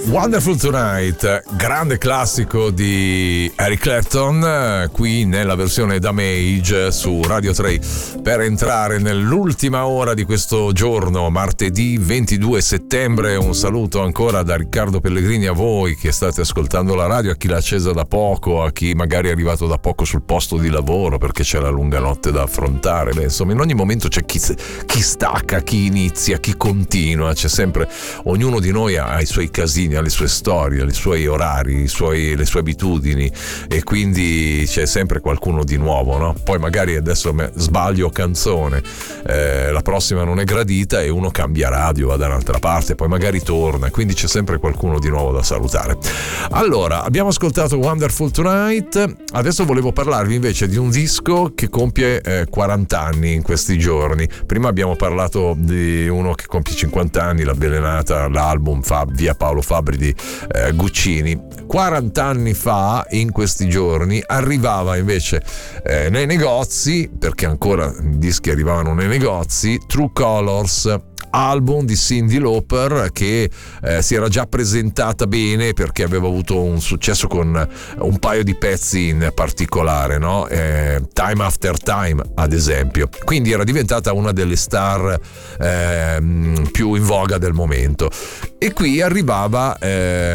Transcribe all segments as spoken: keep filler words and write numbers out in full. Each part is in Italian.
Wonderful Tonight, grande classico di Eric Clapton, qui nella versione Damage su Radio tre, per entrare nell'ultima ora di questo giorno, martedì ventidue settembre. Un saluto ancora da Riccardo Pellegrini a voi che state ascoltando la radio, a chi l'ha accesa da poco, a chi magari è arrivato da poco sul posto di lavoro perché c'è la lunga notte da affrontare. Beh, insomma, in ogni momento c'è chi, chi stacca, chi inizia, chi continua, c'è sempre, ognuno di noi ha i suoi casini, le sue storie, i suoi orari, i suoi, le sue abitudini, e quindi c'è sempre qualcuno di nuovo, no? Poi magari adesso sbaglio canzone, eh, la prossima non è gradita e uno cambia radio, va da un'altra parte, poi magari torna, quindi c'è sempre qualcuno di nuovo da salutare. Allora, abbiamo ascoltato Wonderful Tonight, adesso volevo parlarvi invece di un disco che compie eh, quaranta anni in questi giorni. Prima abbiamo parlato di uno che compie cinquanta anni, l'Avvelenata, l'album Fa, via Paolo Fabri di eh, Guccini. quaranta anni fa, in questi giorni, arrivava invece eh, nei negozi, perché ancora i dischi arrivavano nei negozi, True Colors, album di Cyndi Lauper, che eh, si era già presentata bene perché aveva avuto un successo con un paio di pezzi in particolare, no? eh, Time After Time ad esempio, quindi era diventata una delle star eh, più in voga del momento. E qui arrivava eh,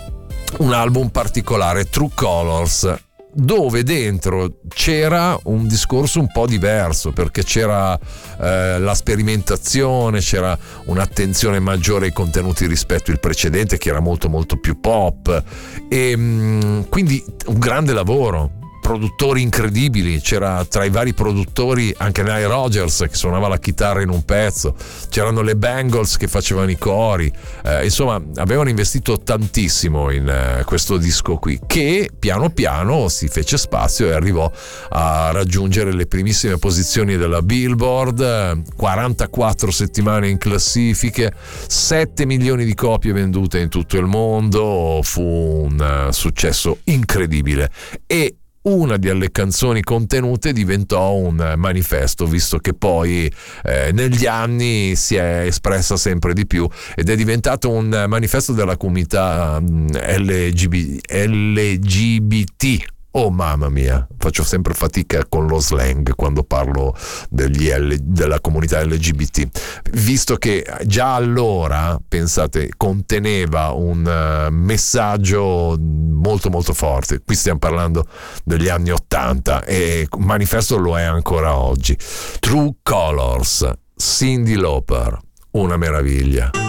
un album particolare, True Colors, dove dentro c'era un discorso un po' diverso, perché c'era eh, la sperimentazione, c'era un'attenzione maggiore ai contenuti rispetto al precedente, che era molto molto più pop, e mh, quindi un grande lavoro. Produttori incredibili, c'era tra i vari produttori anche Nile Rodgers che suonava la chitarra in un pezzo, c'erano le Bangles che facevano i cori, eh, insomma avevano investito tantissimo in eh, questo disco qui, che piano piano si fece spazio e arrivò a raggiungere le primissime posizioni della Billboard, quarantaquattro settimane in classifiche, sette milioni di copie vendute in tutto il mondo, fu un uh, successo incredibile, e una delle canzoni contenute diventò un manifesto, visto che poi eh, negli anni si è espressa sempre di più ed è diventato un manifesto della comunità L G B, L G B T. Oh mamma mia, faccio sempre fatica con lo slang quando parlo degli L, della comunità L G B T, visto che già allora, pensate, conteneva un uh, messaggio molto molto forte. Qui stiamo parlando degli anni ottanta e il manifesto lo è ancora oggi. True Colors, Cyndi Lauper, una meraviglia.